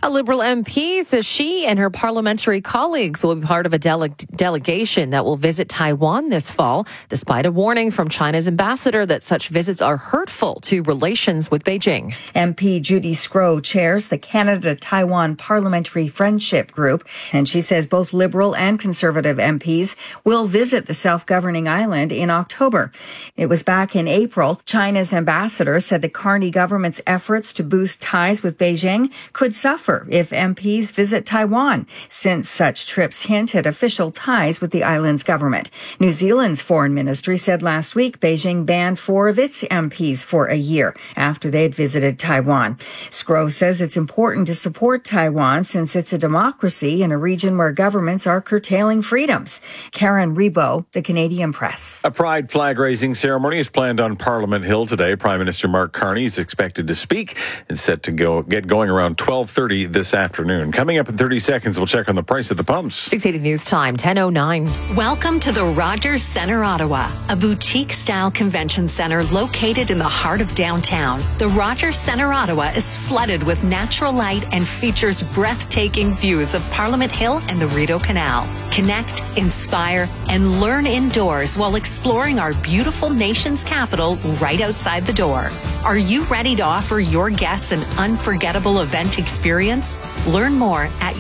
A Liberal MP says she and her parliamentary colleagues will be part of a delegation that will visit Taiwan this fall, despite a warning from China's ambassador that such visits are hurtful to relations with Beijing. MP Judy Sgro chairs the Canada-Taiwan Parliamentary Friendship Group, and she says both Liberal and Conservative MPs will visit the self-governing island in October. It was back in April. China's ambassador said the Carney government's efforts to boost ties with Beijing could suffer if MPs visit Taiwan, since such trips hint at official ties with the island's government. New Zealand's foreign ministry said last week Beijing banned 4 of its MPs for a year after they had visited Taiwan. Sgro says it's important to support Taiwan since it's a democracy in a region where governments are curtailing freedoms. Karen Rebo, The Canadian Press. A pride flag-raising ceremony is planned on Parliament Hill today. Prime Minister Mark Carney is expected to speak and set to get going around 12:30 this afternoon. Coming up in 30 seconds, we'll check on the price at the pumps. 680 News Time, 10:09. Welcome to the Rogers Centre Ottawa, a boutique-style convention center located in the heart of downtown. The Rogers Centre Ottawa is flooded with natural light and features breathtaking views of Parliament Hill and the Rideau Canal. Connect, inspire, and learn indoors while exploring our beautiful nation's capital right outside the door. Are you ready to offer your guests an unforgettable event experience? Learn more at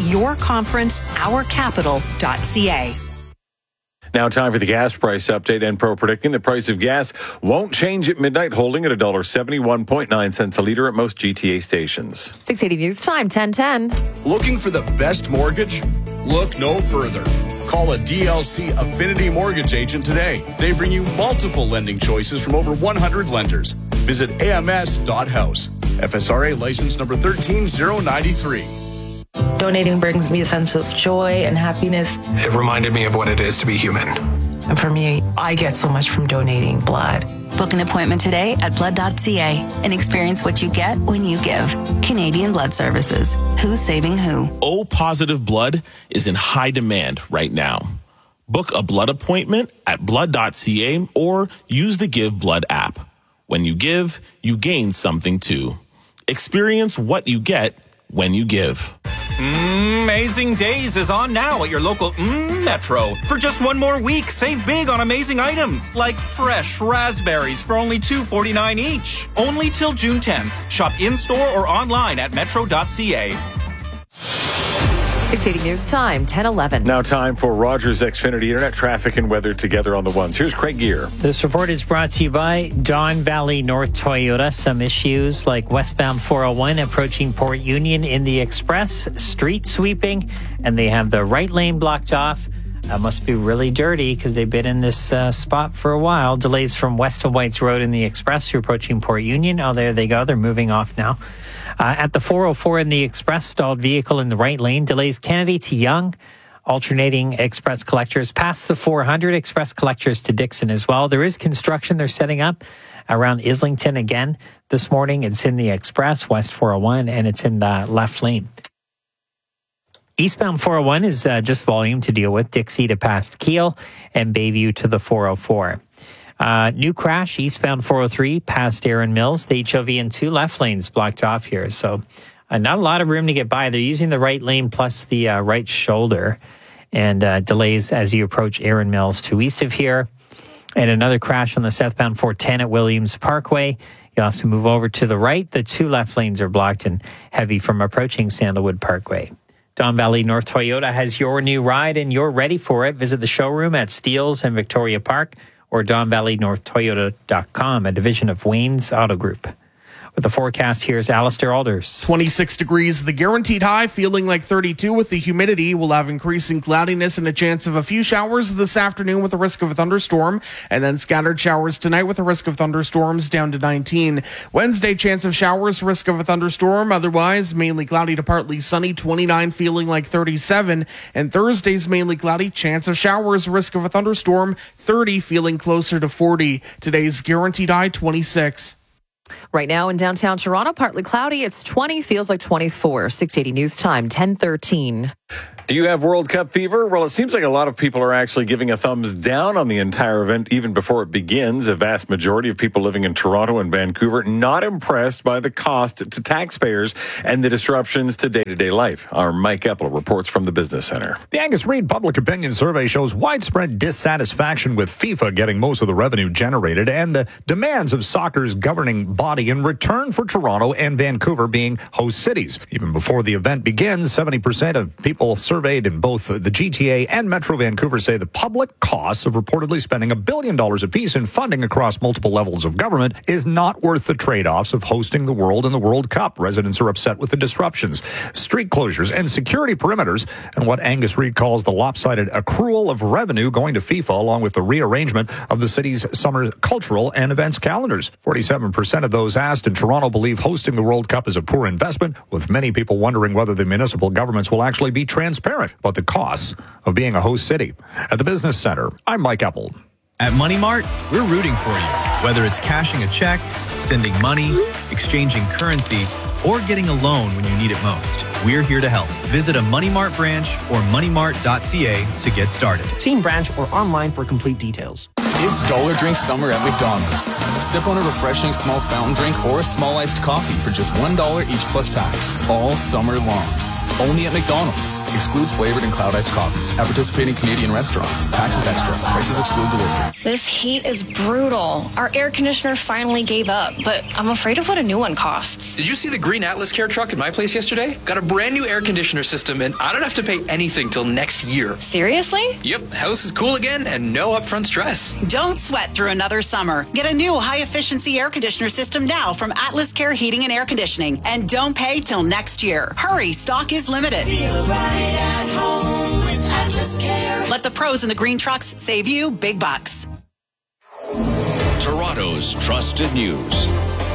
yourconferenceourcapital.ca. Now time for the gas price update. Enpro predicting the price of gas won't change at midnight, holding at $1.71.9 a litre at most GTA stations. 680 News Time, 10:10. Looking for the best mortgage? Look no further. Call a DLC Affinity Mortgage agent today. They bring you multiple lending choices from over 100 lenders. Visit ams.house. FSRA license number 13093. Donating brings me a sense of joy and happiness. It reminded me of what it is to be human. And for me, I get so much from donating blood. Book an appointment today at blood.ca and experience what you get when you give. Canadian Blood Services. Who's saving who? O-positive blood is in high demand right now. Book a blood appointment at blood.ca or use the Give Blood app. When you give, you gain something too. Experience what you get when you give. Amazing Days is on now at your local Metro. For just one more week, save big on amazing items like fresh raspberries for only $2.49 each. Only till June 10th. Shop in-store or online at metro.ca. 680 News Time, 10:11. Now time for Rogers Xfinity Internet traffic and weather together on the ones. Here's Craig Gear. This report is brought to you by Don Valley North Toyota. Some issues like westbound 401 approaching Port Union in the express, street sweeping, and they have the right lane blocked off. Must be really dirty because they've been in this spot for a while. Delays from West to Whites Road in the express. You're approaching Port Union. Oh, there they go. They're moving off now. At the 404 in the express, stalled vehicle in the right lane. Delays Kennedy to Yonge. Alternating express collectors past the 400. Express collectors to Dixon as well. There is construction they're setting up around Islington again this morning. It's in the express, West 401, and it's in the left lane. Eastbound 401 is just volume to deal with. Dixie to past Keele and Bayview to the 404. New crash, eastbound 403 past Erin Mills. The HOV in 2 left lanes blocked off here. So not a lot of room to get by. They're using the right lane plus the right shoulder. And delays as you approach Erin Mills to east of here. And another crash on the southbound 410 at Williams Parkway. You'll have to move over to the right. The 2 left lanes are blocked and heavy from approaching Sandalwood Parkway. Don Valley North Toyota has your new ride and you're ready for it. Visit the showroom at Steeles and Victoria Park or DonValleyNorthToyota.com, a division of Wayne's Auto Group. With the forecast, here's Alistair Alders. 26 degrees, the guaranteed high, feeling like 32 with the humidity. We'll have increasing cloudiness and a chance of a few showers this afternoon with a risk of a thunderstorm, and then scattered showers tonight with a risk of thunderstorms down to 19. Wednesday, chance of showers, risk of a thunderstorm. Otherwise, mainly cloudy to partly sunny, 29, feeling like 37. And Thursday's mainly cloudy, chance of showers, risk of a thunderstorm, 30, feeling closer to 40. Today's guaranteed high, 26. Right now in downtown Toronto, partly cloudy. It's 20, feels like 24. 680 News Time, 10:13. Do you have World Cup fever? Well, it seems like a lot of people are actually giving a thumbs down on the entire event even before it begins. A vast majority of people living in Toronto and Vancouver not impressed by the cost to taxpayers and the disruptions to day-to-day life. Our Mike Eppel reports from the Business Center. The Angus Reid Public Opinion Survey shows widespread dissatisfaction with FIFA getting most of the revenue generated and the demands of soccer's governing body in return for Toronto and Vancouver being host cities. Even before the event begins, 70% of people surveyed in both the GTA and Metro Vancouver say the public costs of reportedly spending $1 billion apiece in funding across multiple levels of government is not worth the trade-offs of hosting the world and the World Cup. Residents are upset with the disruptions, street closures, and security perimeters, and what Angus Reid calls the lopsided accrual of revenue going to FIFA, along with the rearrangement of the city's summer cultural and events calendars. 47% of those asked in Toronto believe hosting the World Cup is a poor investment, with many people wondering whether the municipal governments will actually be transparent about the costs of being a host city. At the Business Center, I'm Mike Eppel. At Money Mart, we're rooting for you. Whether it's cashing a check, sending money, exchanging currency, or getting a loan when you need it most, we're here to help. Visit a Money Mart branch or moneymart.ca to get started. See in branch or online for complete details. It's Dollar Drink Summer at McDonald's. Sip on a refreshing small fountain drink or a small iced coffee for just $1 each plus tax, all summer long. Only at McDonald's. Excludes flavored and cloud iced coffees. At participating Canadian restaurants. Taxes extra. Prices exclude delivery. This heat is brutal. Our air conditioner finally gave up, but I'm afraid of what a new one costs. Did you see the green Atlas Care truck at my place yesterday? Got a brand new air conditioner system, and I don't have to pay anything till next year. Seriously? Yep, house is cool again and no upfront stress. Don't sweat through another summer. Get a new high-efficiency air conditioner system now from Atlas Care Heating and Air Conditioning, and don't pay till next year. Hurry, stock is limited. Feel right at home with Atlas Care. Let the pros in the green trucks save you big bucks. Toronto's trusted news.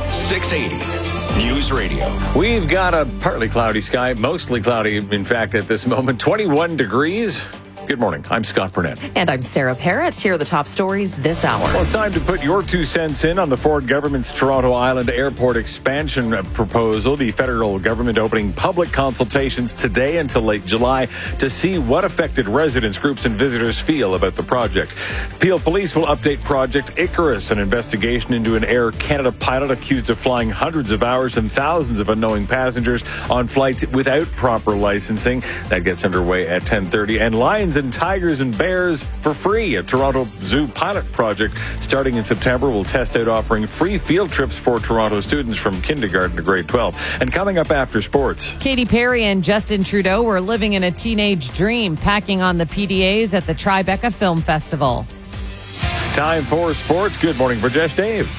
680 News Radio. We've got a partly cloudy sky, mostly cloudy, in fact, at this moment. 21 degrees. Good morning. I'm Scott Burnett. And I'm Sarah Parrott. Here are the top stories this hour. Well, it's time to put your 2 cents in on the Ford government's Toronto Island Airport expansion proposal. The federal government opening public consultations today until late July to see what affected residents, groups, and visitors feel about the project. Peel Police will update Project Icarus, an investigation into an Air Canada pilot accused of flying hundreds of hours and thousands of unknowing passengers on flights without proper licensing. That gets underway at 10:30. And Lions and Tigers and Bears for free. A Toronto Zoo pilot project starting in September will test out offering free field trips for Toronto students from kindergarten to grade 12. And coming up after sports, Katy Perry and Justin Trudeau were living in a teenage dream, packing on the PDAs at the Tribeca Film Festival. Time for sports. Good morning, Brajesh Dave.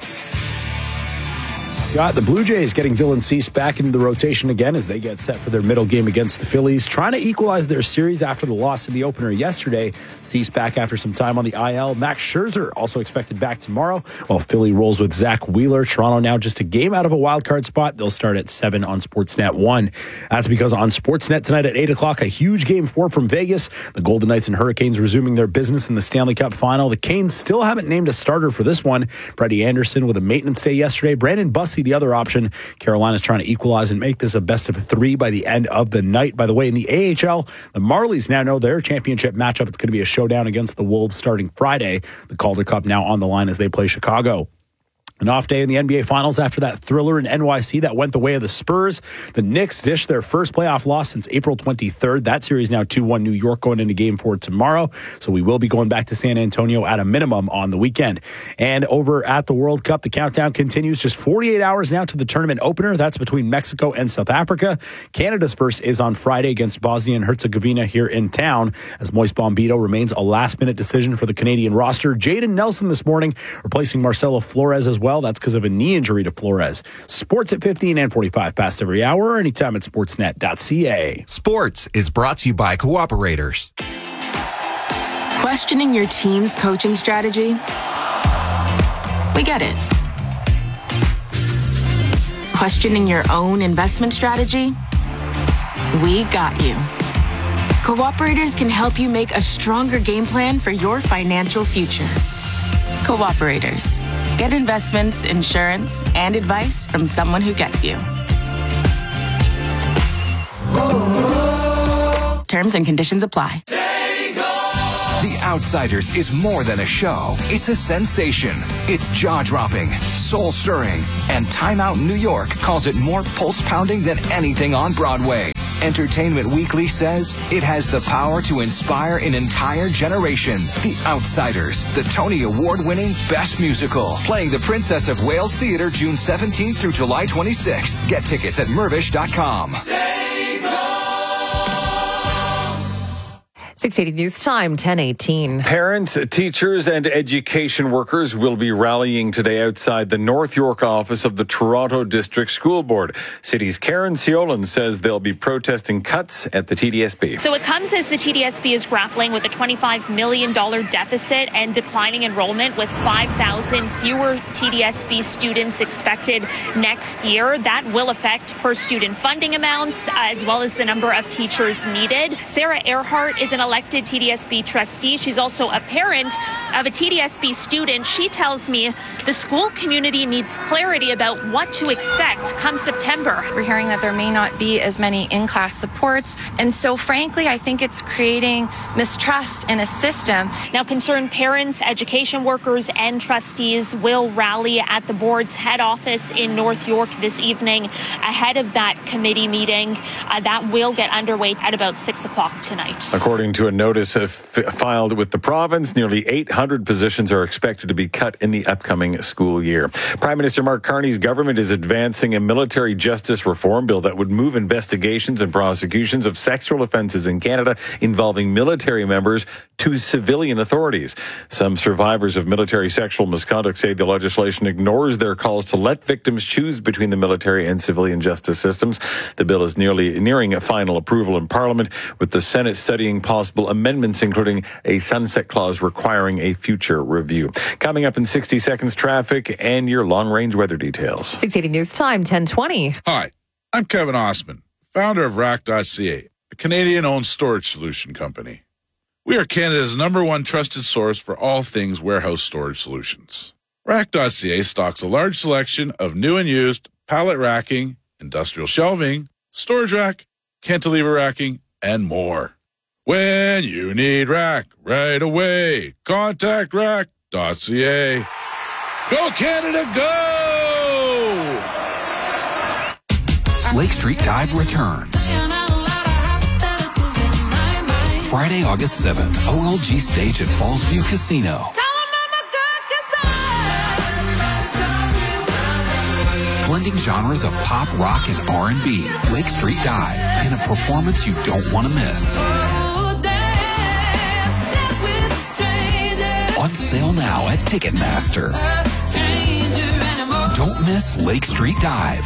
Scott, the Blue Jays getting Dylan Cease back into the rotation again as they get set for their middle game against the Phillies, trying to equalize their series after the loss in the opener yesterday. Cease back after some time on the IL. Max Scherzer also expected back tomorrow, while Philly rolls with Zach Wheeler. Toronto now just a game out of a wild card spot. They'll start at 7 on Sportsnet 1. That's because on Sportsnet tonight at 8 o'clock, a huge Game 4 from Vegas. The Golden Knights and Hurricanes resuming their business in the Stanley Cup final. The Canes still haven't named a starter for this one. Freddie Anderson with a maintenance day yesterday. Brandon Bussey, the other option. Carolina's trying to equalize and make this a best of 3 by the end of the night. By the way, in the AHL, the Marlies now know their championship matchup. It's going to be a showdown against the Wolves starting Friday. The Calder Cup now on the line as they play Chicago. An off day in the NBA Finals after that thriller in NYC that went the way of the Spurs. The Knicks dished their first playoff loss since April 23rd. That series now 2-1 New York going into Game 4 tomorrow. So we will be going back to San Antonio at a minimum on the weekend. And over at the World Cup, the countdown continues. Just 48 hours now to the tournament opener. That's between Mexico and South Africa. Canada's first is on Friday against Bosnia and Herzegovina here in town, as Moise Bombito remains a last-minute decision for the Canadian roster. Jaden Nelson this morning replacing Marcelo Flores as well. That's because of a knee injury to Flores. Sports at 15 and 45 past every hour, anytime at sportsnet.ca. Sports is brought to you by Cooperators. Questioning your team's coaching strategy? We get it. Questioning your own investment strategy? We got you. Cooperators can help you make a stronger game plan for your financial future. Cooperators. Get investments, insurance, and advice from someone who gets you. Terms and conditions apply. The Outsiders is more than a show. It's a sensation. It's jaw-dropping, soul-stirring, and Time Out New York calls it more pulse-pounding than anything on Broadway. Entertainment Weekly says it has the power to inspire an entire generation. The Outsiders, the Tony Award-winning Best Musical, playing the Princess of Wales Theatre June 17th through July 26th. Get tickets at Mirvish.com. 680 News Time, 10:18. Parents, teachers, and education workers will be rallying today outside the North York office of the Toronto District School Board. City's Karen Siolan says they'll be protesting cuts at the TDSB. So it comes as the TDSB is grappling with a $25 million deficit and declining enrollment, with 5,000 fewer TDSB students expected next year. That will affect per student funding amounts as well as the number of teachers needed. Sarah Earhart is an elected TDSB trustee. She's also a parent of a TDSB student. She tells me the school community needs clarity about what to expect come September. We're hearing that there may not be as many in-class supports. And so frankly, I think it's creating mistrust in a system. Now, concerned parents, education workers, and trustees will rally at the board's head office in North York this evening ahead of that committee meeting. That will get underway at about 6 o'clock tonight. According to a notice filed with the province, nearly 800 positions are expected to be cut in the upcoming school year. Prime Minister Mark Carney's government is advancing a military justice reform bill that would move investigations and prosecutions of sexual offences in Canada involving military members to civilian authorities. Some survivors of military sexual misconduct say the legislation ignores their calls to let victims choose between the military and civilian justice systems. The bill is nearing a final approval in Parliament, with the Senate studying possible amendments, including a sunset clause requiring a future review. Coming up in 60 seconds, traffic and your long-range weather details. 680 News Time, 10:20. Hi, I'm Kevin Osman, founder of Rack.ca, a Canadian-owned storage solution company. We are Canada's #1 trusted source for all things warehouse storage solutions. Rack.ca stocks a large selection of new and used pallet racking, industrial shelving, storage rack, cantilever racking, and more. When you need rack right away, contact Rack.ca. Go Canada, go! Lake Street Dive returns. Friday, August 7th, OLG stage at Fallsview Casino. Blending genres of pop, rock, and R&B. Lake Street Dive, in a performance you don't want to miss. On sale now at Ticketmaster. Don't miss Lake Street Dive.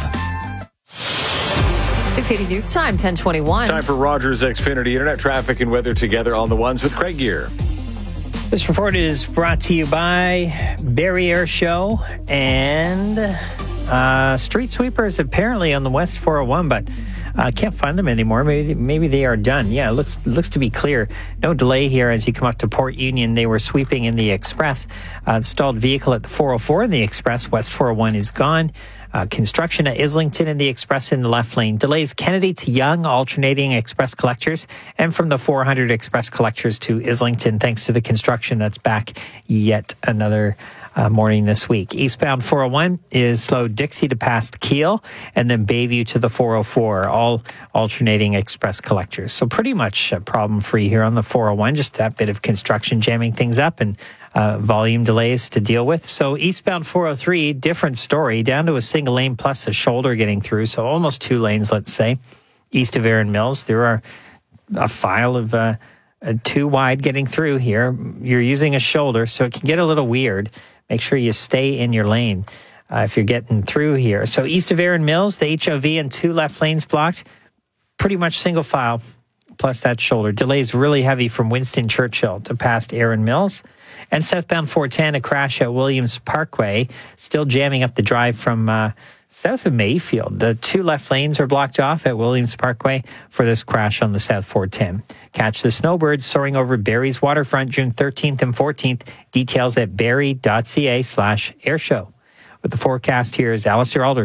680 News Time, 10:21. Time for Rogers Xfinity Internet traffic and weather together on the ones with Craig Gear. This report is brought to you by Barrie Air Show and street sweepers apparently on the West 401, but can't find them anymore. Maybe they are done. Yeah, it looks to be clear. No delay here as you come up to Port Union. They were sweeping in the Express. Stalled vehicle at the 404 in the Express. West 401 is gone. Construction at Islington in the Express in the left lane. Delays Kennedy to Yonge, alternating Express collectors, and from the 400 Express collectors to Islington, thanks to the construction that's back yet another morning this week. Eastbound 401 is slow Dixie to past Keele, and then Bayview to the 404, all alternating Express collectors. So pretty much problem-free here on the 401, just that bit of construction jamming things up and volume delays to deal with. So eastbound 403, different story, down to a single lane plus a shoulder getting through, so almost 2 lanes, let's say. East of Erin Mills, there are a file of 2 wide getting through here. You're using a shoulder, so it can get a little weird. Make sure you stay in your lane if you're getting through here. So east of Erin Mills, the HOV and 2 left lanes blocked. Pretty much single file, plus that shoulder. Delays really heavy from Winston Churchill to past Erin Mills. And southbound 410, a crash at Williams Parkway. Still jamming up the drive from south of Mayfield. The 2 left lanes are blocked off at Williams Parkway for this crash on the South 410. Catch the snowbirds soaring over Barrie's waterfront June 13th and 14th. Details at barrie.ca/airshow. With the forecast, here is Alistair Alders.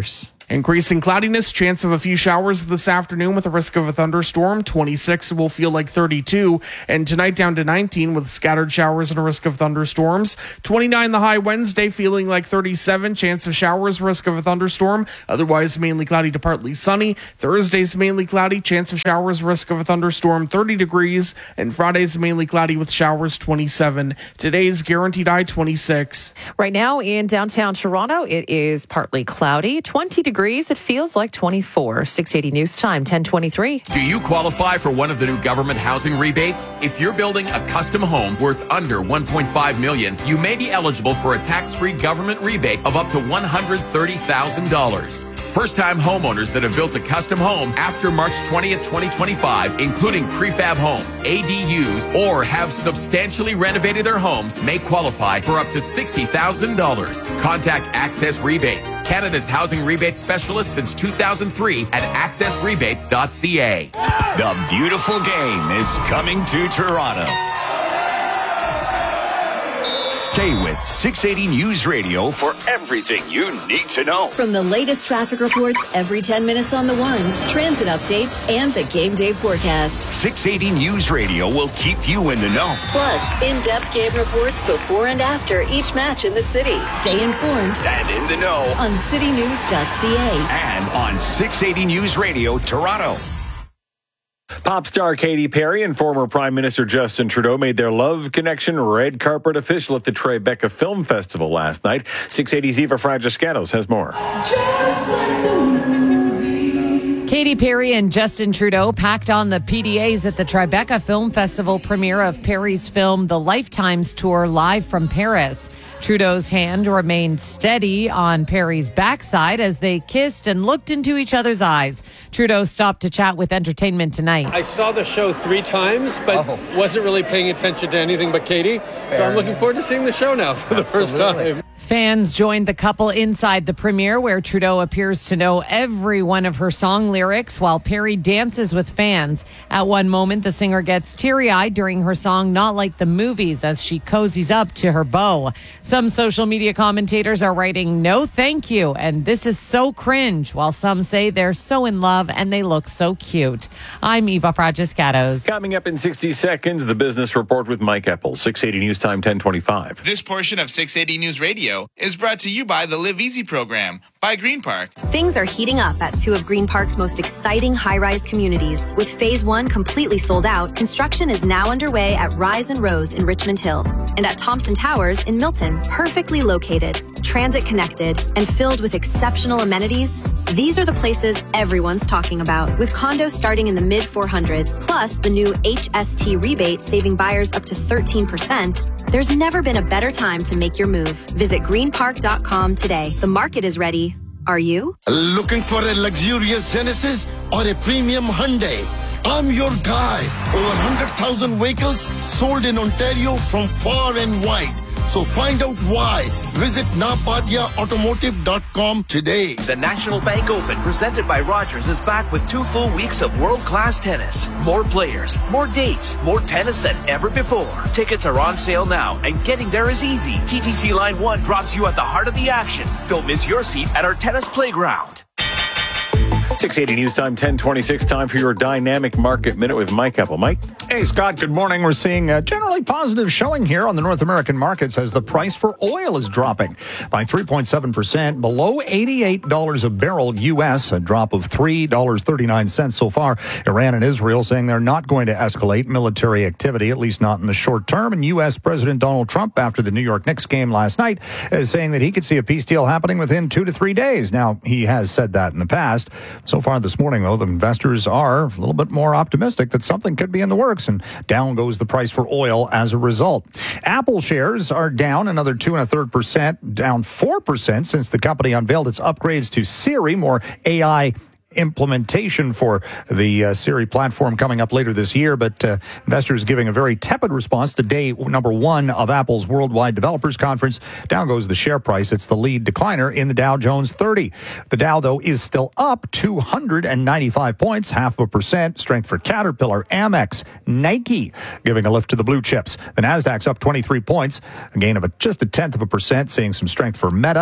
Increasing cloudiness, chance of a few showers this afternoon with a risk of a thunderstorm. 26 will feel like 32. And tonight down to 19 with scattered showers and a risk of thunderstorms. 29 the high Wednesday, feeling like 37. Chance of showers, risk of a thunderstorm. Otherwise mainly cloudy to partly sunny. Thursday's mainly cloudy, chance of showers, risk of a thunderstorm, 30 degrees. And Friday's mainly cloudy with showers, 27. Today's guaranteed high, 26. Right now in downtown Toronto, it is partly cloudy, 20 degrees. It feels like 24. 680 News Time, 10:23. Do you qualify for one of the new government housing rebates? If you're building a custom home worth under $1.5 million, you may be eligible for a tax-free government rebate of up to $130,000. First-time homeowners that have built a custom home after March 20th, 2025, including prefab homes, ADUs, or have substantially renovated their homes, may qualify for up to $60,000. Contact Access Rebates, Canada's housing rebate specialist since 2003 at accessrebates.ca. The beautiful game is coming to Toronto. Stay with 680 News Radio for everything you need to know. From the latest traffic reports every 10 minutes on the ones, transit updates, and the game day forecast. 680 News Radio will keep you in the know. Plus, in-depth game reports before and after each match in the city. Stay informed and in the know on citynews.ca and on 680 News Radio Toronto. Pop star Katy Perry and former Prime Minister Justin Trudeau made their love connection red carpet official at the Tribeca Film Festival last night. 680's Eva Fragiscatos has more. Katy Perry and Justin Trudeau packed on the PDAs at the Tribeca Film Festival premiere of Perry's film The Lifetimes Tour live from Paris. Trudeau's hand remained steady on Perry's backside as they kissed and looked into each other's eyes. Trudeau stopped to chat with Entertainment Tonight. I saw the show 3 times, but wasn't really paying attention to anything but Katy. So I'm looking forward to seeing the show now for the first time. Fans joined the couple inside the premiere, where Trudeau appears to know every one of her song lyrics while Perry dances with fans. At one moment, the singer gets teary-eyed during her song Not Like the Movies as she cozies up to her beau. Some social media commentators are writing, "No thank you," and "This is so cringe," while some say they're so in love and they look so cute. I'm Eva Fragiscatos. Coming up in 60 seconds, the business report with Mike Eppel. 680 News Time, 10:25. This portion of 680 News Radio is brought to you by the Live Easy program by Green Park. Things are heating up at 2 of Green Park's most exciting high-rise communities. With Phase 1 completely sold out, construction is now underway at Rise and Rose in Richmond Hill and at Thompson Towers in Milton, perfectly located, transit-connected, and filled with exceptional amenities. These are the places everyone's talking about, with condos starting in the mid-400s, plus the new HST rebate saving buyers up to 13%. There's never been a better time to make your move. Visit greenpark.com today. The market is ready. Are you? Looking for a luxurious Genesis or a premium Hyundai? I'm your guy. Over 100,000 vehicles sold in Ontario from far and wide. So find out why. Visit napatiaautomotive.com today. The National Bank Open, presented by Rogers, is back with 2 full weeks of world-class tennis. More players, more dates, more tennis than ever before. Tickets are on sale now, and getting there is easy. TTC Line 1 drops you at the heart of the action. Don't miss your seat at our tennis playground. 680 News Time, 10:26. Time for your Dynamic Market Minute with Mike Eppel. Mike? Hey, Scott, good morning. We're seeing a generally positive showing here on the North American markets as the price for oil is dropping by 3.7%, below $88 a barrel U.S., a drop of $3.39 so far. Iran and Israel saying they're not going to escalate military activity, at least not in the short term. And U.S. President Donald Trump, after the New York Knicks game last night, is saying that he could see a peace deal happening within 2 to 3 days. Now, he has said that in the past. So far this morning, though, the investors are a little bit more optimistic that something could be in the works, and down goes the price for oil as a result. Apple shares are down another 2.33%, down 4% since the company unveiled its upgrades to Siri, more AI implementation for the Siri platform coming up later this year, but investors giving a very tepid response to day number 1 of Apple's Worldwide Developers Conference. Down goes the share price. It's the lead decliner in the Dow Jones 30. The Dow, though, is still up 295 points, 0.5%. Strength for Caterpillar, Amex, Nike, giving a lift to the blue chips. The Nasdaq's up 23 points, a gain of just 0.1%, seeing some strength for Meta,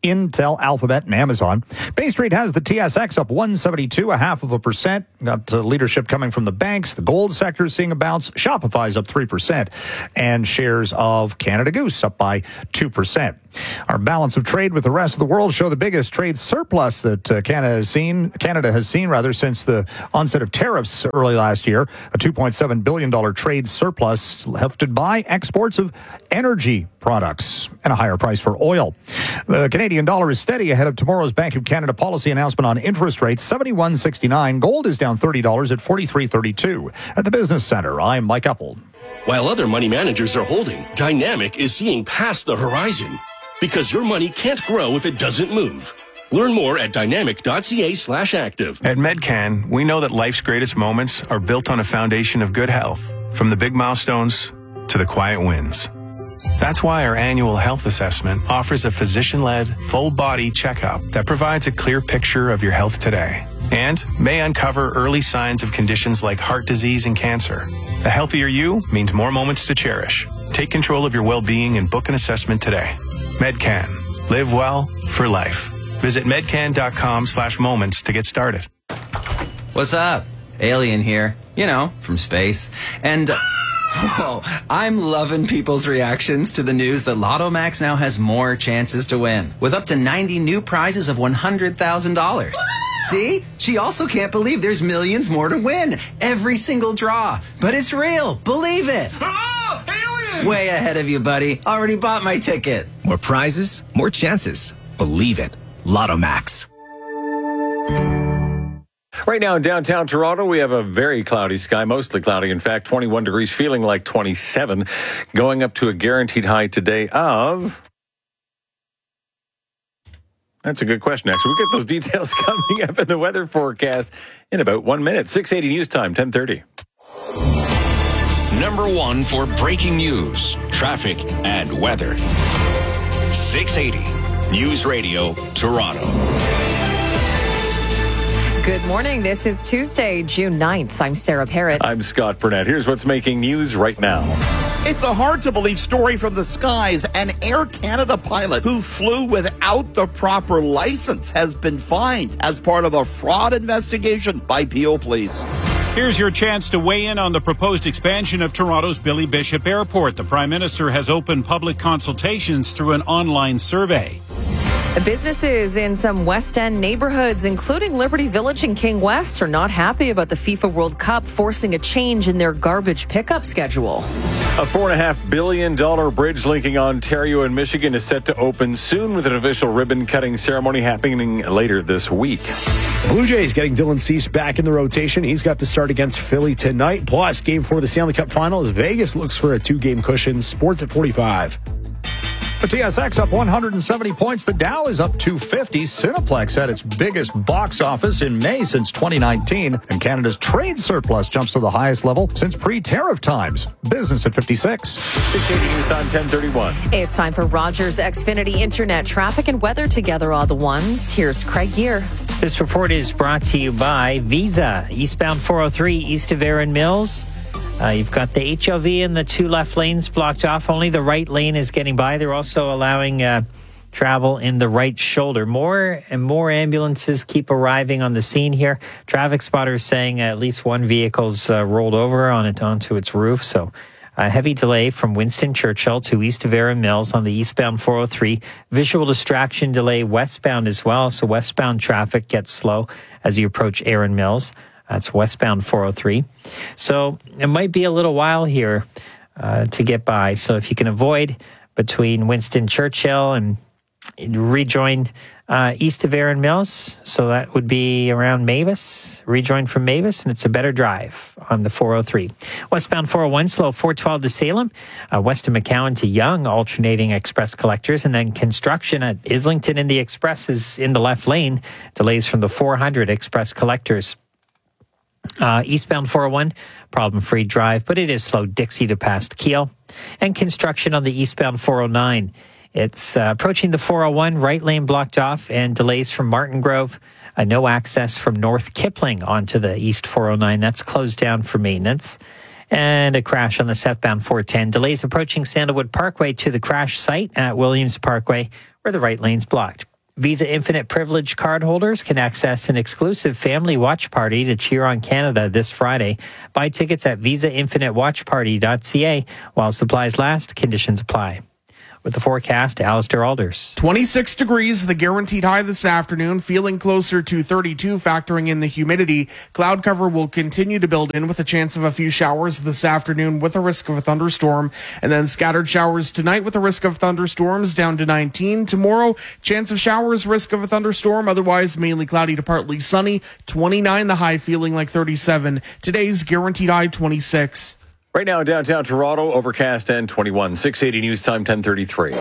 Intel, Alphabet, and Amazon. Bay Street has the TSX up 172, 0.5%. Got leadership coming from the banks. The gold sector is seeing a bounce. Shopify's up 3%. And shares of Canada Goose up by 2%. Our balance of trade with the rest of the world show the biggest trade surplus that Canada has seen since the onset of tariffs early last year. A $2.7 billion trade surplus lifted by exports of energy products and a higher price for oil. The Canadian dollar is steady ahead of tomorrow's Bank of Canada policy announcement on interest rates, 71.69. Gold is down $30 at 43.32. At the Business Center, I'm Mike Uppel. While other money managers are holding, Dynamic is seeing past the horizon. Because your money can't grow if it doesn't move. Learn more at dynamic.ca/active. At Medcan, we know that life's greatest moments are built on a foundation of good health, from the big milestones to the quiet wins. That's why our annual health assessment offers a physician-led, full-body checkup that provides a clear picture of your health today and may uncover early signs of conditions like heart disease and cancer. A healthier you means more moments to cherish. Take control of your well-being and book an assessment today. Medcan. Live well for life. Visit medcan.com/moments to get started. What's up? Alien here. You know, from space. And, I'm loving people's reactions to the news that Lotto Max now has more chances to win, with up to 90 new prizes of $100,000. See? She also can't believe there's millions more to win. Every single draw. But it's real. Believe it. Oh, alien! Way ahead of you, buddy. Already bought my ticket. More prizes, more chances. Believe it. Lotto Max. Right now in downtown Toronto, we have a very cloudy sky, mostly cloudy. In fact, 21 degrees, feeling like 27, going up to a guaranteed high today of... That's a good question, actually. We'll get those details coming up in the weather forecast in about 1 minute. 6:80 news time, 10:30. Number one for breaking news, traffic, and weather. 680 News Radio, Toronto. Good morning. This is Tuesday, June 9th. I'm Sarah Parrott. I'm Scott Burnett. Here's what's making news right now. It's a hard-to-believe story from the skies. An Air Canada pilot who flew without the proper license has been fined as part of a fraud investigation by Peel Police. Here's your chance to weigh in on the proposed expansion of Toronto's Billy Bishop Airport. The Prime Minister has opened public consultations through an online survey. Businesses in some West End neighborhoods, including Liberty Village and King West, are not happy about the FIFA World Cup forcing a change in their garbage pickup schedule. A $4.5 billion bridge linking Ontario and Michigan is set to open soon, with an official ribbon-cutting ceremony happening later this week. Blue Jays getting Dylan Cease back in the rotation. He's got the start against Philly tonight. Plus, Game 4 of the Stanley Cup Final as Vegas looks for a 2-game cushion. Sports at 45. The TSX up 170 points. The Dow is up 250. Cineplex had its biggest box office in May since 2019. And Canada's trade surplus jumps to the highest level since pre-tariff times. Business at 56. 680 news on 1031. It's time for Rogers Xfinity Internet traffic and weather together, all the ones. Here's Craig Gear. This report is brought to you by Visa. Eastbound 403 east of Erin Mills. You've got the HOV and the 2 left lanes blocked off. Only the right lane is getting by. They're also allowing travel in the right shoulder. More and more ambulances keep arriving on the scene here. Traffic spotters saying at least one vehicle's rolled over onto its roof. So a heavy delay from Winston Churchill to east of Erin Mills on the eastbound 403. Visual distraction delay westbound as well. So westbound traffic gets slow as you approach Erin Mills. That's westbound 403. So it might be a little while here to get by. So if you can avoid between Winston Churchill and rejoin east of Erin Mills, so that would be around Mavis, rejoin from Mavis, and it's a better drive on the 403. Westbound 401, slow 412 to Salem, west of McCowan to Yonge, alternating express collectors, and then construction at Islington in the express is in the left lane, delays from the 400 express collectors. Eastbound 401, problem-free drive, but it is slow. Dixie to past Keel. And construction on the eastbound 409. It's approaching the 401, right lane blocked off, and delays from Martin Grove. No access from North Kipling onto the east 409. That's closed down for maintenance. And a crash on the southbound 410. Delays approaching Sandalwood Parkway to the crash site at Williams Parkway, where the right lane's blocked. Visa Infinite Privilege cardholders can access an exclusive family watch party to cheer on Canada this Friday. Buy tickets at visainfinitewatchparty.ca. While supplies last, conditions apply. With the forecast, Alistair Alders. 26 degrees, the guaranteed high this afternoon, feeling closer to 32, factoring in the humidity. Cloud cover will continue to build in with a chance of a few showers this afternoon with a risk of a thunderstorm. And then scattered showers tonight with a risk of thunderstorms down to 19. Tomorrow, chance of showers, risk of a thunderstorm. Otherwise, mainly cloudy to partly sunny. 29 the high, feeling like 37. Today's guaranteed high, 26. Right now in downtown Toronto, overcast and 21. 680 News Time, 10:33.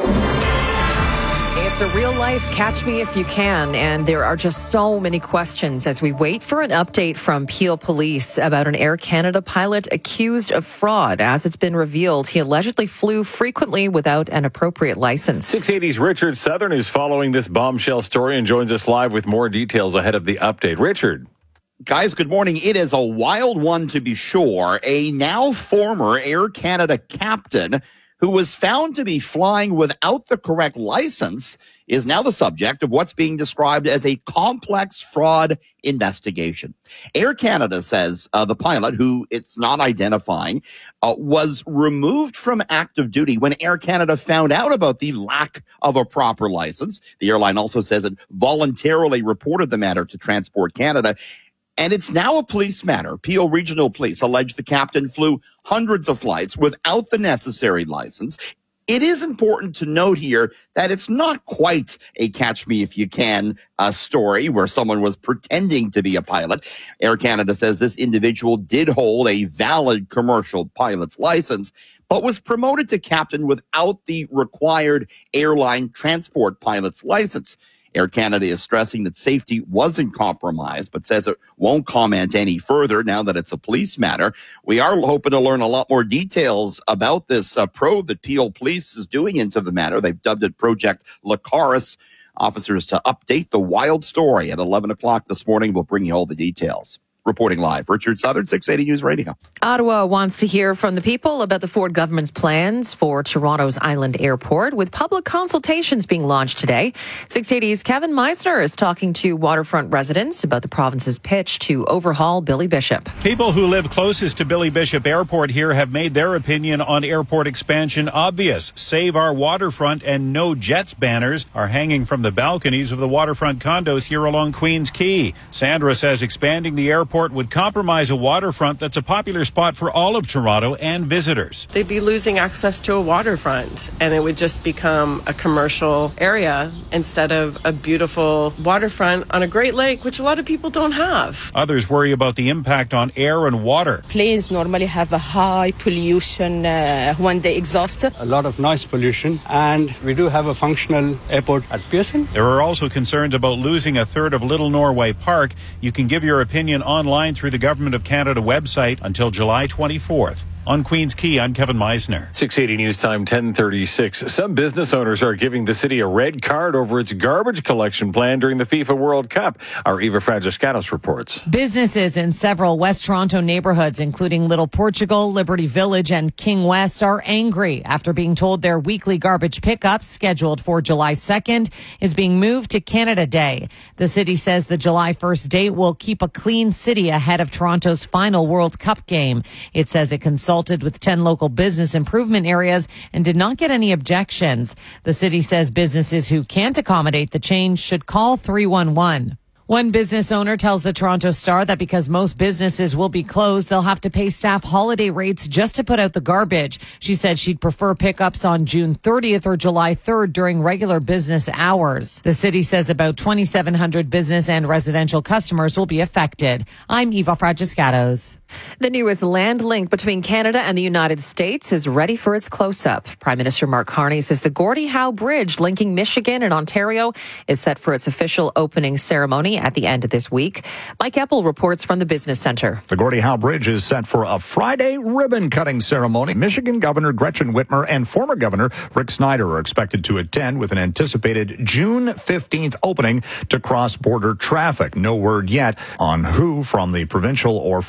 It's a real life catch me if you can, and there are just so many questions as we wait for an update from Peel Police about an Air Canada pilot accused of fraud. As it's been revealed, he allegedly flew frequently without an appropriate license. 680's Richard Southern is following this bombshell story and joins us live with more details ahead of the update. Richard. Guys, good morning. It is a wild one to be sure. A now former Air Canada captain who was found to be flying without the correct license is now the subject of what's being described as a complex fraud investigation. Air Canada says the pilot, who it's not identifying, was removed from active duty when Air Canada found out about the lack of a proper license. The airline also says it voluntarily reported the matter to Transport Canada. And it's now a police matter. Peel Regional Police allege the captain flew hundreds of flights without the necessary license. It is important to note here that it's not quite a catch me if you can story where someone was pretending to be a pilot. Air Canada says this individual did hold a valid commercial pilot's license, but was promoted to captain without the required airline transport pilot's license. Air Canada is stressing that safety wasn't compromised, but says it won't comment any further now that it's a police matter. We are hoping to learn a lot more details about this probe that Peel Police is doing into the matter. They've dubbed it Project Lacaris. Officers to update the wild story at 11 o'clock this morning. We'll bring you all the details. Reporting live, Richard Southern, 680 News Radio. Ottawa wants to hear from the people about the Ford government's plans for Toronto's Island Airport, with public consultations being launched today. 680's Kevin Meisner is talking to waterfront residents about the province's pitch to overhaul Billy Bishop. People who live closest to Billy Bishop Airport here have made their opinion on airport expansion obvious. Save our waterfront and no Jets banners are hanging from the balconies of the waterfront condos here along Queens Quay. Sandra says expanding the airport would compromise a waterfront that's a popular spot for all of Toronto and visitors. They'd be losing access to a waterfront, and it would just become a commercial area instead of a beautiful waterfront on a Great Lake, which a lot of people don't have. Others worry about the impact on air and water. Planes normally have a high pollution when they exhaust. A lot of noise pollution, and we do have a functional airport at Pearson. There are also concerns about losing a third of Little Norway Park. You can give your opinion online through the Government of Canada website until July 24th. On Queens Quay, I'm Kevin Meisner. 680 News Time, 10:36. Some business owners are giving the city a red card over its garbage collection plan during the FIFA World Cup. Our Eva Fragiskatos reports. Businesses in several West Toronto neighborhoods, including Little Portugal, Liberty Village, and King West, are angry after being told their weekly garbage pickup, scheduled for July 2nd, is being moved to Canada Day. The city says the July 1st date will keep a clean city ahead of Toronto's final World Cup game. It says it consulted with 10 local business improvement areas and did not get any objections. The city says businesses who can't accommodate the change should call 311. One business owner tells the Toronto Star that because most businesses will be closed, they'll have to pay staff holiday rates just to put out the garbage. She said she'd prefer pickups on June 30th or July 3rd during regular business hours. The city says about 2,700 business and residential customers will be affected. I'm Eva Fragiskatos. The newest land link between Canada and the United States is ready for its close-up. Prime Minister Mark Carney says the Gordie Howe Bridge linking Michigan and Ontario is set for its official opening ceremony at the end of this week. Mike Eppel reports from the Business Center. The Gordie Howe Bridge is set for a Friday ribbon-cutting ceremony. Michigan Governor Gretchen Whitmer and former Governor Rick Snyder are expected to attend, with an anticipated June 15th opening to cross-border traffic. No word yet on who from the provincial or federal government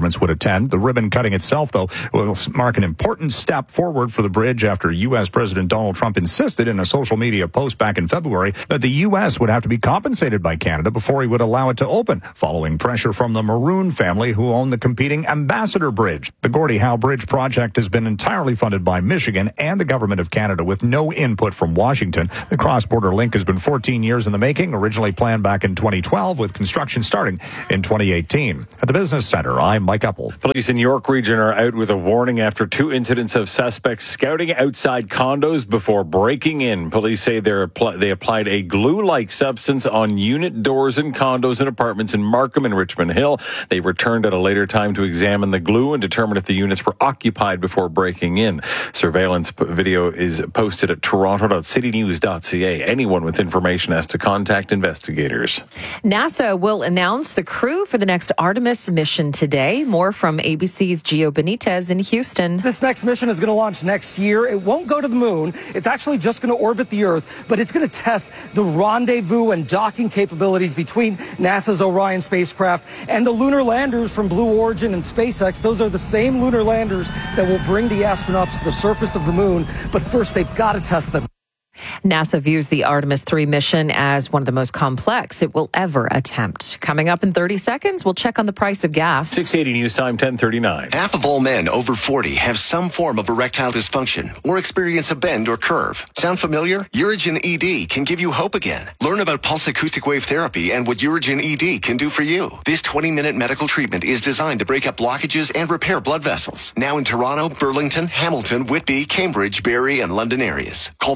governments would attend. The ribbon cutting itself, though, will mark an important step forward for the bridge after U.S. President Donald Trump insisted in a social media post back in February that the U.S. would have to be compensated by Canada before he would allow it to open, following pressure from the Maroon family who own the competing Ambassador Bridge. The Gordie Howe Bridge project has been entirely funded by Michigan and the government of Canada with no input from Washington. The cross-border link has been 14 years in the making, originally planned back in 2012 with construction starting in 2018. At the Business Center, I'm Mike Uppel. Police in York Region are out with a warning after 2 incidents of suspects scouting outside condos before breaking in. Police say they applied a glue-like substance on unit doors in condos and apartments in Markham and Richmond Hill. They returned at a later time to examine the glue and determine if the units were occupied before breaking in. Surveillance video is posted at toronto.citynews.ca. Anyone with information has to contact investigators. NASA will announce the crew for the next Artemis mission today. More from ABC's Gio Benitez in Houston. This next mission is going to launch next year. It won't go to the moon. It's actually just going to orbit the Earth, but it's going to test the rendezvous and docking capabilities between NASA's Orion spacecraft and the lunar landers from Blue Origin and SpaceX. Those are the same lunar landers that will bring the astronauts to the surface of the moon, but first they've got to test them. NASA views the Artemis 3 mission as one of the most complex it will ever attempt. Coming up in 30 seconds, we'll check on the price of gas. 680 News Time, 10:39. Half of all men over 40 have some form of erectile dysfunction or experience a bend or curve. Sound familiar? Urigen ED can give you hope again. Learn about pulse acoustic wave therapy and what Urigen ED can do for you. This 20-minute medical treatment is designed to break up blockages and repair blood vessels. Now in Toronto, Burlington, Hamilton, Whitby, Cambridge, Barrie, and London areas. Call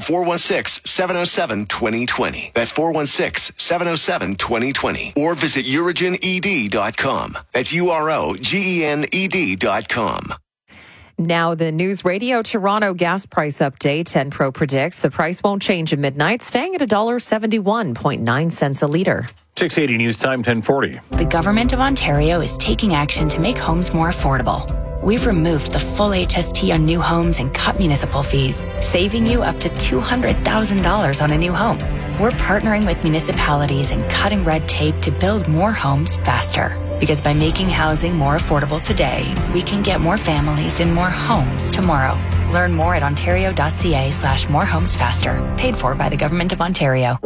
416-707-2020. That's 416-707-2020. Or visit UrigenED.com. That's UROGENED.com. Now, the News Radio Toronto gas price update. Enpro predicts the price won't change at midnight, staying at $1.71.9 a litre. 680 News Time, 10:40. The Government of Ontario is taking action to make homes more affordable. We've removed the full HST on new homes and cut municipal fees, saving you up to $200,000 on a new home. We're partnering with municipalities and cutting red tape to build more homes faster. Because by making housing more affordable today, we can get more families in more homes tomorrow. Learn more at ontario.ca/morehomesfaster. Paid for by the Government of Ontario.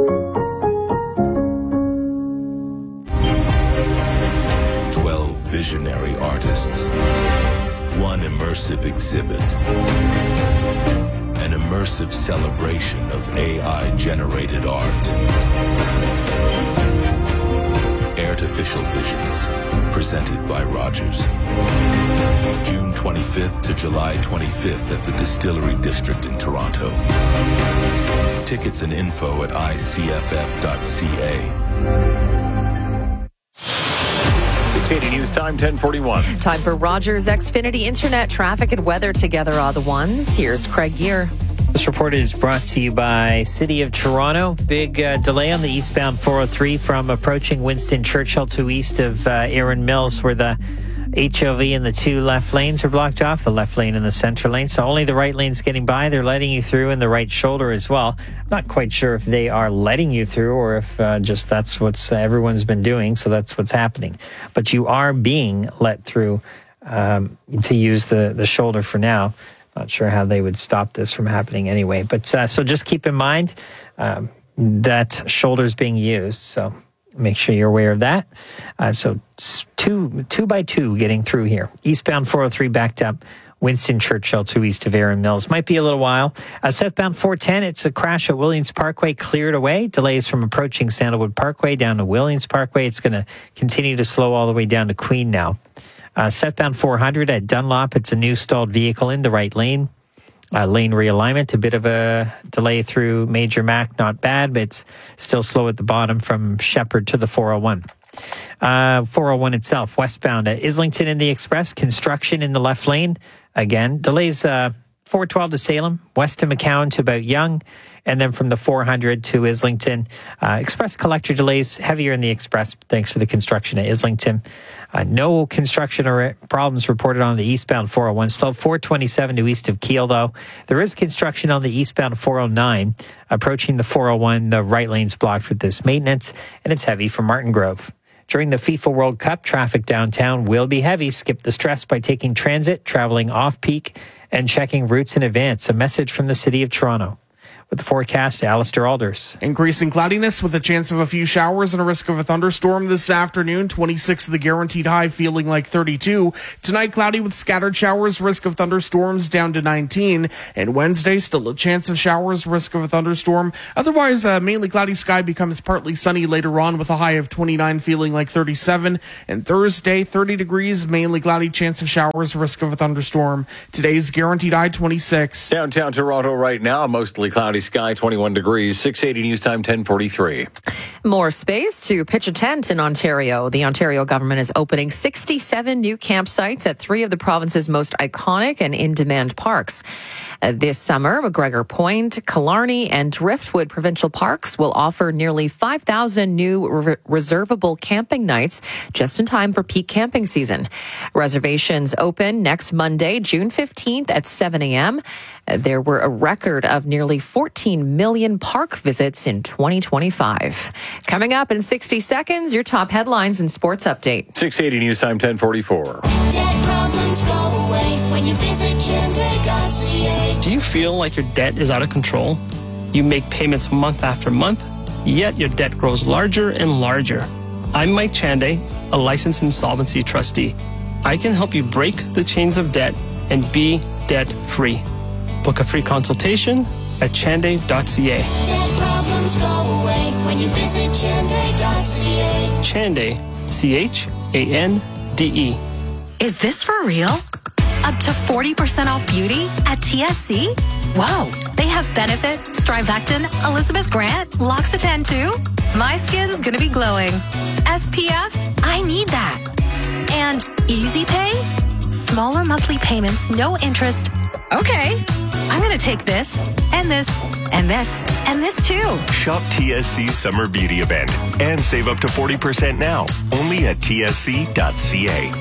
12 visionary artists. One immersive exhibit. An immersive celebration of AI-generated art. Artificial Visions, presented by Rogers. June 25th to July 25th at the Distillery District in Toronto. Tickets and info at icff.ca. 680 News Time, 10:41. Time for Rogers Xfinity Internet traffic and weather together are the ones. Here's Craig Gear. This report is brought to you by City of Toronto. Big delay on the eastbound 403 from approaching Winston Churchill to east of Erin Mills, where the HOV and the 2 left lanes are blocked off, the left lane and the center lane. So only the right lane's getting by. They're letting you through in the right shoulder as well. I'm not quite sure if they are letting you through or if just that's what everyone's been doing. So that's what's happening. But you are being let through to use the shoulder for now. Not sure how they would stop this from happening anyway. But so just keep in mind that shoulder's being used. So make sure you're aware of that. So two by two getting through here. Eastbound 403 backed up. Winston Churchill to east of Erin Mills. Might be a little while. Southbound 410, it's a crash at Williams Parkway cleared away. Delays from approaching Sandalwood Parkway down to Williams Parkway. It's going to continue to slow all the way down to Queen now. Southbound 400 at Dunlop, it's a new stalled vehicle in the right lane. Lane realignment, a bit of a delay through Major Mac, not bad, but it's still slow at the bottom from Shepherd to the 401. 401 itself, westbound at Islington in the Express, construction in the left lane. Again, delays 412 to Salem, west to McCowan to about Yonge, and then from the 400 to Islington. Express collector delays heavier in the Express thanks to the construction at Islington. No construction or problems reported on the eastbound 401. Slow 427 to east of Kiel, though. There is construction on the eastbound 409. Approaching the 401, the right lane's blocked with this maintenance, and it's heavy from Martin Grove. During the FIFA World Cup, traffic downtown will be heavy. Skip the stress by taking transit, traveling off-peak, and checking routes in advance. A message from the City of Toronto. With the forecast, Alistair Alders. Increasing cloudiness with a chance of a few showers and a risk of a thunderstorm this afternoon. 26 the guaranteed high, feeling like 32. Tonight, cloudy with scattered showers, risk of thunderstorms down to 19. And Wednesday, still a chance of showers, risk of a thunderstorm. Otherwise, mainly cloudy sky becomes partly sunny later on with a high of 29, feeling like 37. And Thursday, 30 degrees, mainly cloudy, chance of showers, risk of a thunderstorm. Today's guaranteed high, 26. Downtown Toronto right now, mostly cloudy sky, 21 degrees, 680 News Time, 10:43. More space to pitch a tent in Ontario. The Ontario government is opening 67 new campsites at 3 of the province's most iconic and in-demand parks. This summer, McGregor Point, Killarney, and Driftwood provincial parks will offer nearly 5,000 new reservable camping nights just in time for peak camping season. Reservations open next Monday, June 15th at 7 a.m. There were a record of nearly 14 million park visits in 2025. Coming up in 60 seconds, your top headlines and sports update. 680 News Time, 10:44. Debt problems go away when you visit Chande.ca. Do you feel like your debt is out of control? You make payments month after month, yet your debt grows larger and larger. I'm Mike Chande, a licensed insolvency trustee. I can help you break the chains of debt and be debt-free. Book a free consultation at Chande.ca. Debt problems go away when you visit Chande.ca. Chande, Chande. Is this for real? Up to 40% off beauty at TSC? Whoa, they have Benefit, Strivectin, Elizabeth Grant, L'Occitane too? My skin's gonna be glowing. SPF? I need that. And Easy Pay? Smaller monthly payments, no interest. Okay, I'm gonna take this, and this, and this, and this too. Shop TSC's Summer Beauty Event and save up to 40% now, only at tsc.ca.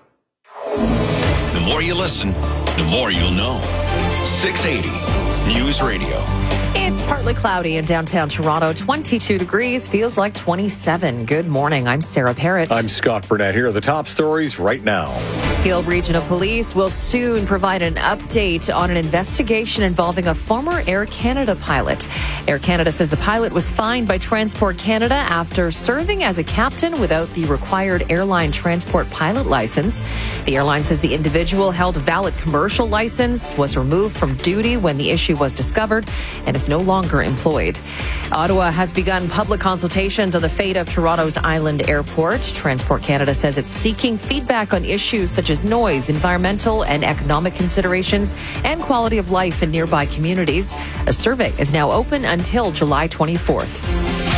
The more you listen, the more you'll know. 680 News Radio. It's partly cloudy in downtown Toronto, 22 degrees, feels like 27. Good morning, I'm Sarah Parrott. I'm Scott Burnett. Here are the top stories right now. Peel Regional Police will soon provide an update on an investigation involving a former Air Canada pilot. Air Canada says the pilot was fined by Transport Canada after serving as a captain without the required airline transport pilot license. The airline says the individual held a valid commercial license, was removed from duty when the issue was discovered, and is no longer employed. Ottawa has begun public consultations on the fate of Toronto's Island Airport. Transport Canada says it's seeking feedback on issues such as noise, environmental and economic considerations, and quality of life in nearby communities. A survey is now open until July 24th.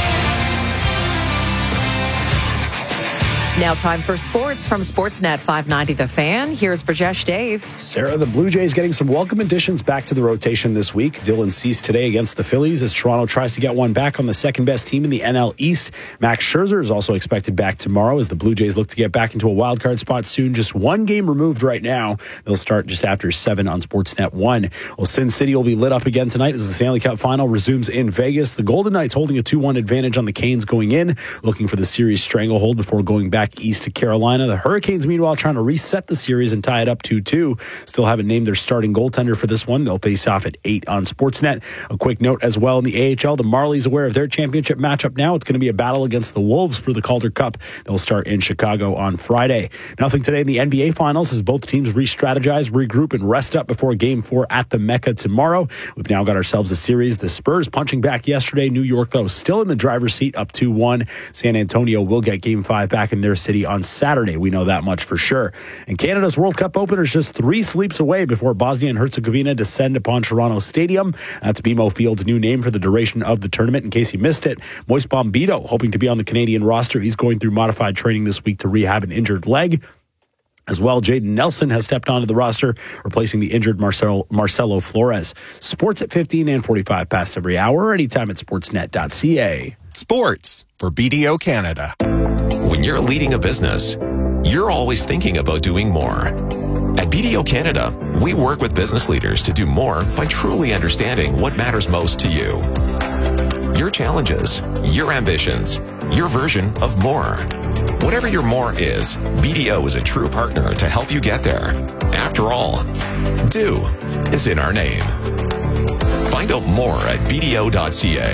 Now time for sports from Sportsnet 590 The Fan. Here's Brajesh Dave. Sarah, the Blue Jays getting some welcome additions back to the rotation this week. Dylan Cease today against the Phillies as Toronto tries to get one back on the second best team in the NL East. Max Scherzer is also expected back tomorrow as the Blue Jays look to get back into a wild card spot soon. Just one game removed right now. They'll start just after 7 on Sportsnet 1. Well, Sin City will be lit up again tonight as the Stanley Cup final resumes in Vegas. The Golden Knights holding a 2-1 advantage on the Canes going in, looking for the series stranglehold before going back east to Carolina. The Hurricanes, meanwhile, trying to reset the series and tie it up 2-2. Still haven't named their starting goaltender for this one. They'll face off at 8 on Sportsnet. A quick note as well in the AHL, the Marlies aware of their championship matchup now. It's going to be a battle against the Wolves for the Calder Cup. They'll start in Chicago on Friday. Nothing today in the NBA Finals as both teams re-strategize, regroup, and rest up before Game 4 at the Mecca tomorrow. We've now got ourselves a series. The Spurs punching back yesterday. New York, though, still in the driver's seat, up 2-1. San Antonio will get Game 5 back in their city on Saturday. We know that much for sure. And Canada's World Cup opener is just 3 sleeps away before Bosnia and Herzegovina descend upon Toronto Stadium. That's BMO Field's new name for the duration of the tournament. In case you missed it, Moise Bombito hoping to be on the Canadian roster. He's going through modified training this week to rehab an injured leg. As well, Jaden Nelson has stepped onto the roster, replacing the injured Marcelo Flores. Sports at 15 and 45 past every hour, anytime at sportsnet.ca. Sports for BDO Canada. When you're leading a business, you're always thinking about doing more. At BDO Canada, we work with business leaders to do more by truly understanding what matters most to you. Your challenges, your ambitions, your version of more. Whatever your more is, BDO is a true partner to help you get there. After all, do is in our name. Find out more at BDO.ca.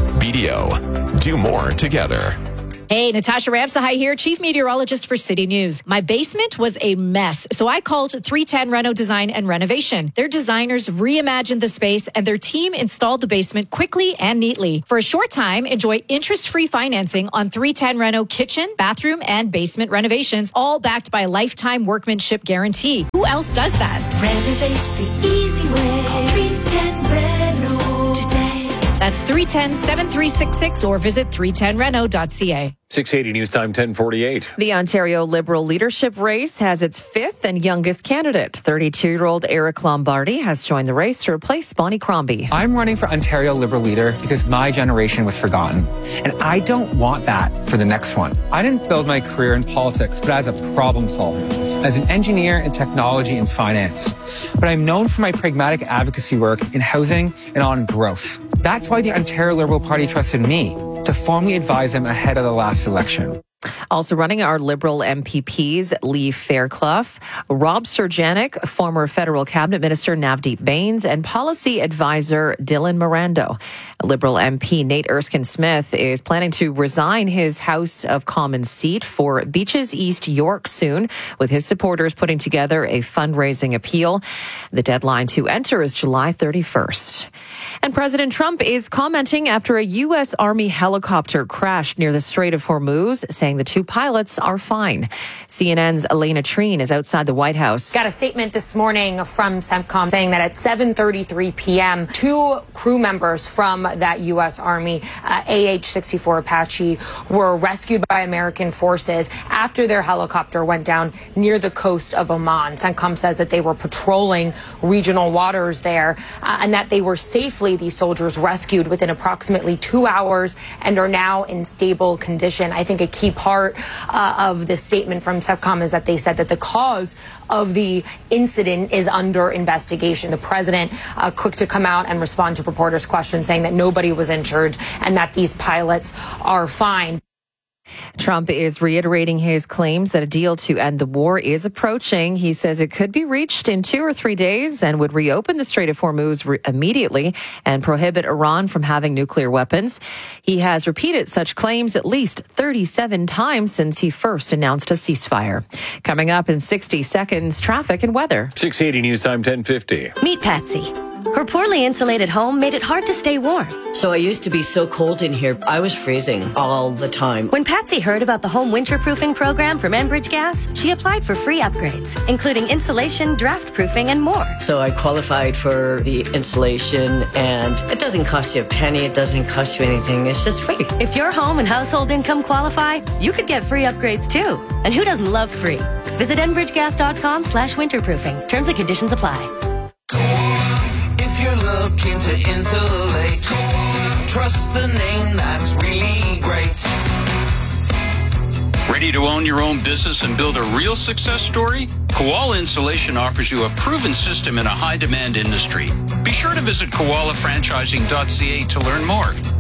BDO, do more together. Hey, Natasha Ramsahai here, Chief Meteorologist for City News. My basement was a mess, so I called 310 Reno Design and Renovation. Their designers reimagined the space and their team installed the basement quickly and neatly. For a short time, enjoy interest-free financing on 310 Reno kitchen, bathroom, and basement renovations, all backed by a lifetime workmanship guarantee. Who else does that? Renovate the easy way. Call 310 Reno today. That's 310-7366 or visit 310reno.ca. 680 News Time 1048. The Ontario Liberal leadership race has its fifth and youngest candidate. 32-year-old Eric Lombardi has joined the race to replace Bonnie Crombie. I'm running for Ontario Liberal leader because my generation was forgotten. And I don't want that for the next one. I didn't build my career in politics, but as a problem solver, as an engineer in technology and finance. But I'm known for my pragmatic advocacy work in housing and on growth. That's why the Ontario Liberal Party trusted me to formally advise them ahead of the last election. Also running are Liberal MPPs Lee Fairclough, Rob Surjanic, former federal cabinet minister Navdeep Bains, and policy advisor Dylan Mirando. Liberal MP Nate Erskine-Smith is planning to resign his House of Commons seat for Beaches East York soon, with his supporters putting together a fundraising appeal. The deadline to enter is July 31st. And President Trump is commenting after a U.S. Army helicopter crashed near the Strait of Hormuz, saying the two pilots are fine. CNN's Elena Treen is outside the White House. Got a statement this morning from CENTCOM saying that at 7:33 p.m., two crew members from that U.S. Army AH-64 Apache were rescued by American forces after their helicopter went down near the coast of Oman. CENTCOM says that they were patrolling regional waters there and that they were safely, these soldiers, rescued within approximately 2 hours and are now in stable condition. I think a key part of the statement from CENTCOM is that they said that the cause of the incident is under investigation. The president quick to come out and respond to reporters' questions, saying that nobody was injured and that these pilots are fine. Trump is reiterating his claims that a deal to end the war is approaching. He says it could be reached in 2 or 3 days and would reopen the Strait of Hormuz immediately and prohibit Iran from having nuclear weapons. He has repeated such claims at least 37 times since he first announced a ceasefire. Coming up in 60 seconds, traffic and weather. 680 News Time 1050. Meet Patsy. Her poorly insulated home made it hard to stay warm. So I used to be so cold in here, I was freezing all the time. When Patsy heard about the home winterproofing program from Enbridge Gas, she applied for free upgrades, including insulation, draft proofing, and more. So I qualified for the insulation, and it doesn't cost you a penny, it doesn't cost you anything, it's just free. If your home and household income qualify, you could get free upgrades too. And who doesn't love free? Visit enbridgegas.com/winterproofing. Terms and conditions apply. You're looking to insulate. Trust the name that's really great. Ready to own your own business and build a real success story? Koala Insulation offers you a proven system in a high-demand industry. Be sure to visit koalafranchising.ca to learn more.